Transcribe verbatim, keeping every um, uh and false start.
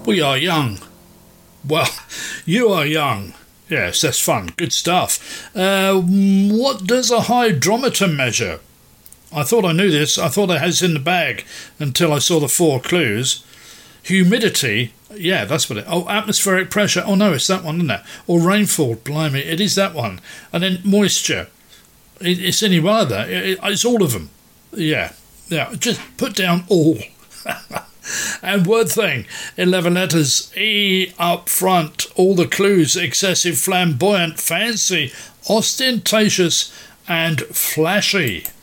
We are young. Well, you are young. Yes, that's fun. Good stuff. Uh, what does a hydrometer measure? I thought I knew this. I thought I had it in the bag until I saw the four clues. Humidity. Yeah, that's what it... Oh, atmospheric pressure. Oh, no, it's that one, isn't it? Or rainfall. Blimey, it is that one. And then moisture. It, it's any one of that. It, it, it's all of them. Yeah. Yeah, just put down all. And word thing, eleven letters, E up front, all the clues, excessive, flamboyant, fancy, ostentatious and flashy.